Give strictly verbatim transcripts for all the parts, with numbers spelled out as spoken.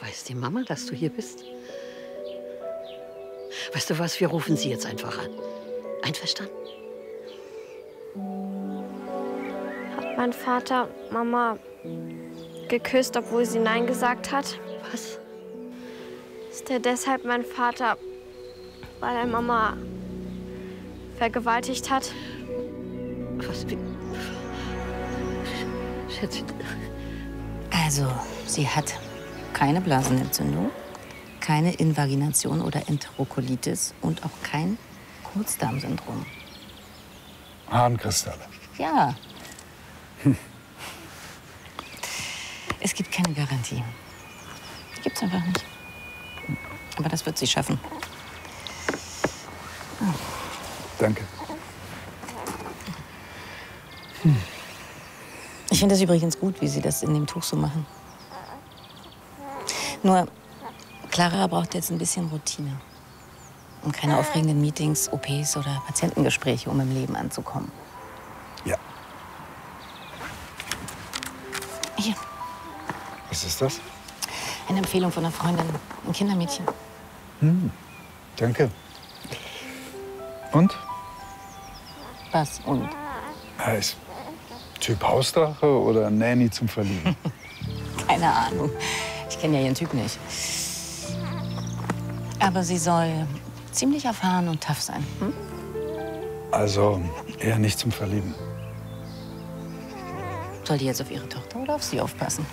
Weiß die Mama, dass du hier bist? Weißt du was, wir rufen sie jetzt einfach an. Einverstanden? Hat mein Vater Mama geküsst, obwohl sie Nein gesagt hat? Was? Ist er deshalb mein Vater, weil er Mama vergewaltigt hat? Was? Wie? Schätzchen. Also, sie hat keine Blasenentzündung, keine Invagination oder Enterokolitis und auch kein Kurzdarmsyndrom. Harnkristalle. Ja. Hm. Es gibt keine Garantie. Gibt's einfach nicht. Aber das wird sie schaffen. Oh. Danke. Hm. Ich finde es übrigens gut, wie Sie das in dem Tuch so machen. Nur, Clara braucht jetzt ein bisschen Routine. Und keine aufregenden Meetings, O Ps oder Patientengespräche, um im Leben anzukommen. Ja. Hier. Was ist das? Eine Empfehlung von einer Freundin, ein Kindermädchen. Hm. Danke. Und? Was und? Heiß. Typ Hausdrache oder Nanny zum Verlieben? Keine Ahnung. Ich kenne ja ihren Typ nicht. Aber sie soll ziemlich erfahren und tough sein. Hm? Also eher nicht zum Verlieben. Soll die jetzt auf ihre Tochter oder auf sie aufpassen?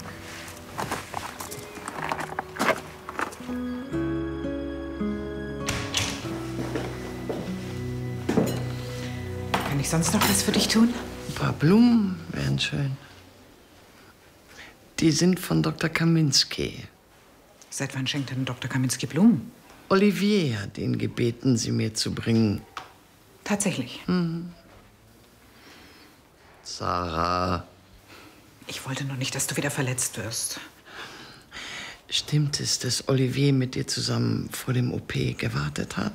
Kann ich sonst noch was für dich tun? Ein paar Blumen wären schön. Die sind von Doktor Kaminski. Seit wann schenkt denn Doktor Kaminski Blumen? Olivier hat ihn gebeten, sie mir zu bringen. Tatsächlich? Mhm. Sarah. Ich wollte nur nicht, dass du wieder verletzt wirst. Stimmt es, dass Olivier mit dir zusammen vor dem O P gewartet hat?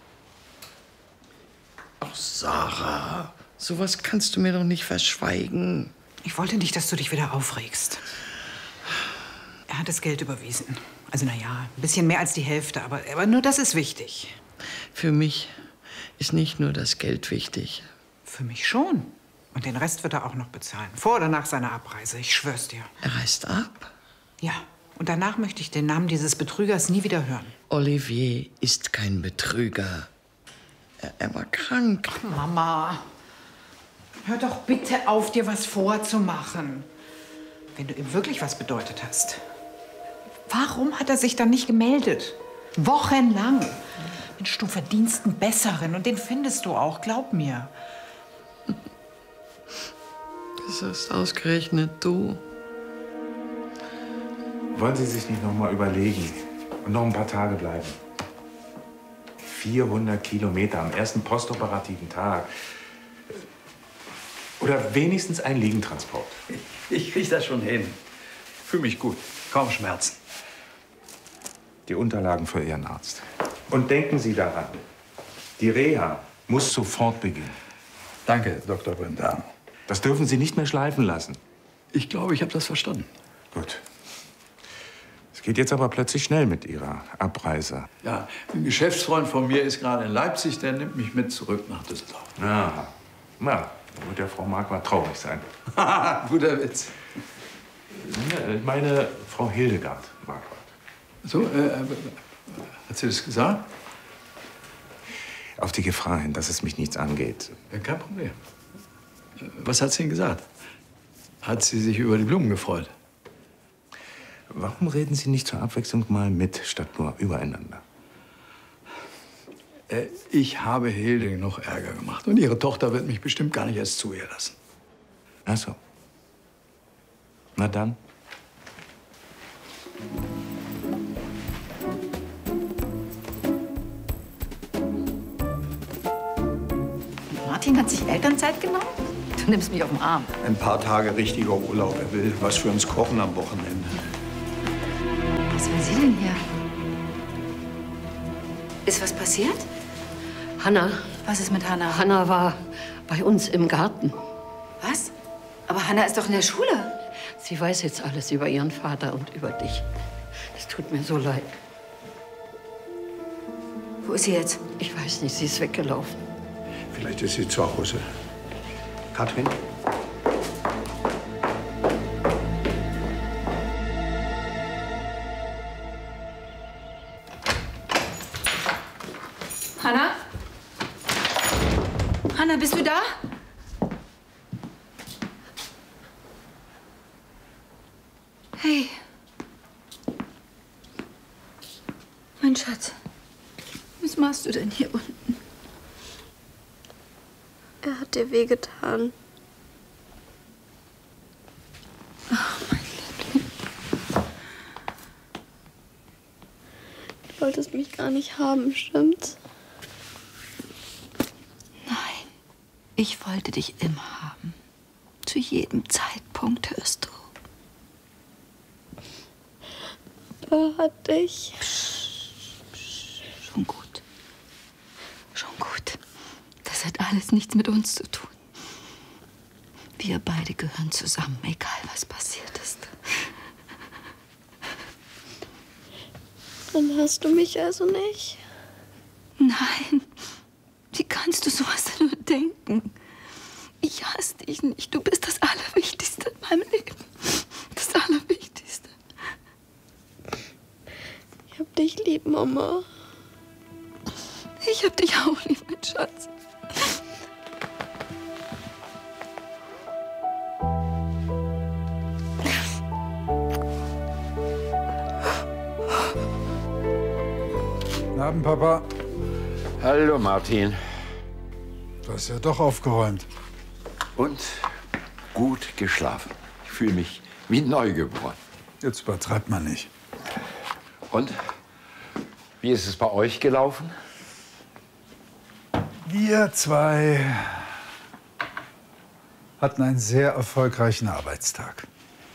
Ach, Sarah, sowas kannst du mir doch nicht verschweigen. Ich wollte nicht, dass du dich wieder aufregst. Er hat das Geld überwiesen. Also, na ja, ein bisschen mehr als die Hälfte, aber, aber nur das ist wichtig. Für mich ist nicht nur das Geld wichtig. Für mich schon. Und den Rest wird er auch noch bezahlen. Vor oder nach seiner Abreise, ich schwör's dir. Er reist ab? Ja. Und danach möchte ich den Namen dieses Betrügers nie wieder hören. Olivier ist kein Betrüger. Er, er war krank. Ach, Mama, hör doch bitte auf, dir was vorzumachen. Wenn du ihm wirklich was bedeutet hast, warum hat er sich dann nicht gemeldet? Wochenlang. Mensch, du verdienst einen Besseren und den findest du auch, glaub mir. Das ist ausgerechnet du. Wollen Sie sich nicht noch mal überlegen und noch ein paar Tage bleiben? vierhundert Kilometer am ersten postoperativen Tag. Oder wenigstens ein Liegentransport. Ich krieg das schon hin. Fühl mich gut. Kaum Schmerzen. Die Unterlagen für Ihren Arzt. Und denken Sie daran, die Reha muss sofort beginnen. Danke, Doktor Brentano. Das dürfen Sie nicht mehr schleifen lassen. Ich glaube, ich habe das verstanden. Gut. Es geht jetzt aber plötzlich schnell mit Ihrer Abreise. Ja, ein Geschäftsfreund von mir ist gerade in Leipzig, der nimmt mich mit zurück nach Düsseldorf. Ah, na, da wird der Frau Marquardt traurig sein. Guter Witz. Ja, ich meine Frau Hildegard Marquardt. So, äh, hat sie das gesagt? Auf die Gefahr hin, dass es mich nichts angeht. Ja, kein Problem. Was hat sie denn gesagt? Hat sie sich über die Blumen gefreut? Warum reden Sie nicht zur Abwechslung mal mit, statt nur übereinander? Äh, ich habe Hilde noch Ärger gemacht. Und ihre Tochter wird mich bestimmt gar nicht erst zu ihr lassen. Ach so. Na dann. Martin hat sich Elternzeit genommen? Du nimmst mich auf den Arm. Ein paar Tage richtiger Urlaub. Er will was für uns kochen am Wochenende. Was will sie denn hier? Ist was passiert? Hanna. Was ist mit Hanna? Hanna war bei uns im Garten. Was? Aber Hanna ist doch in der Schule. Sie weiß jetzt alles über ihren Vater und über dich. Es tut mir so leid. Wo ist sie jetzt? Ich weiß nicht, sie ist weggelaufen. Vielleicht ist sie zu Hause. Katrin? Hanna? Hanna, bist du da? Hey. Mein Schatz. Was machst du denn hier unten? Er hat dir wehgetan. Ach, mein Liebling. Du wolltest mich gar nicht haben, stimmt's? Nein, ich wollte dich immer haben. Zu jedem Zeitpunkt, hörst du. Er hat dich. Schon gut. Schon gut. Das hat alles nichts mit uns zu tun. Wir beide gehören zusammen, egal was passiert ist. Dann hast du mich also nicht? Nein. Wie kannst du sowas denn nur denken? Ich hasse dich nicht. Du bist das Allerwichtigste in meinem Leben. Das Allerwichtigste. Ich hab dich lieb, Mama. Ich hab dich auch lieb, mein Schatz. Guten Abend, Papa. Hallo, Martin. Du hast ja doch aufgeräumt. Und gut geschlafen. Ich fühle mich wie neugeboren. Jetzt übertreibt man nicht. Und? Wie ist es bei euch gelaufen? Wir zwei hatten einen sehr erfolgreichen Arbeitstag.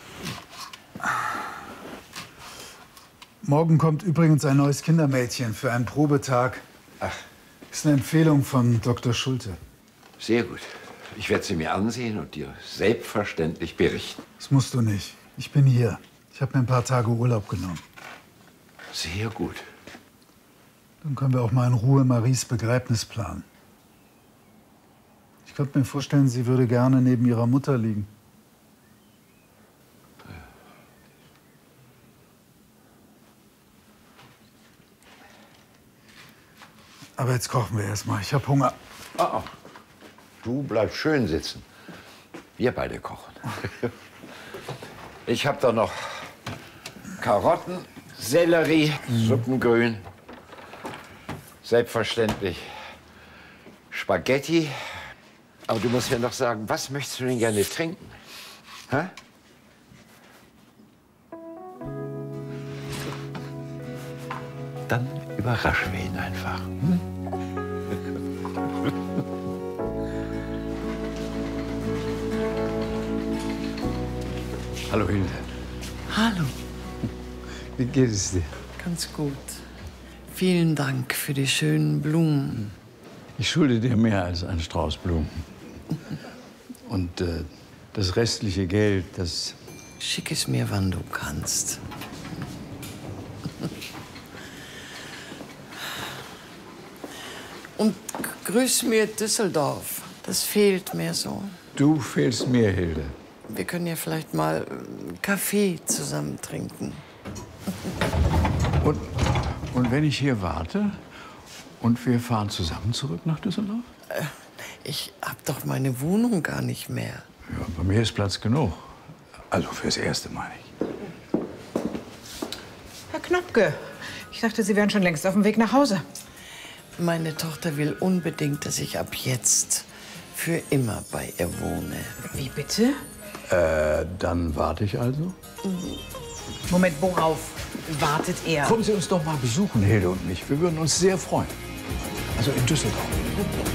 Morgen kommt übrigens ein neues Kindermädchen für einen Probetag. Ach. Ist eine Empfehlung von Doktor Schulte. Sehr gut. Ich werde sie mir ansehen und dir selbstverständlich berichten. Das musst du nicht. Ich bin hier. Ich habe mir ein paar Tage Urlaub genommen. Sehr gut. Dann können wir auch mal in Ruhe Maries Begräbnis planen. Ich könnte mir vorstellen, sie würde gerne neben ihrer Mutter liegen. Aber jetzt kochen wir erst mal. Ich habe Hunger. Oh, du bleibst schön sitzen. Wir beide kochen. Ich habe da noch Karotten, Sellerie, Suppengrün. Selbstverständlich Spaghetti. Aber du musst mir noch sagen, was möchtest du denn gerne trinken? Hä? Dann überraschen wir ihn einfach. Hm? Hallo, Hilde. Hallo. Wie geht es dir? Ganz gut. Vielen Dank für die schönen Blumen. Ich schulde dir mehr als einen Strauß Blumen. Und äh, das restliche Geld, das... Schick es mir, wann du kannst. Und grüß mir Düsseldorf. Das fehlt mir so. Du fehlst mir, Hilde. Wir können ja vielleicht mal Kaffee zusammen trinken. Und, und wenn ich hier warte und wir fahren zusammen zurück nach Düsseldorf? Ich hab doch meine Wohnung gar nicht mehr. Ja, bei mir ist Platz genug. Also fürs Erste, meine ich. Herr Knopke, ich dachte, Sie wären schon längst auf dem Weg nach Hause. Meine Tochter will unbedingt, dass ich ab jetzt für immer bei ihr wohne. Wie bitte? Äh, dann warte ich also. Moment, worauf wartet er? Kommen Sie uns doch mal besuchen, Hilde und mich. Wir würden uns sehr freuen. Also in Düsseldorf.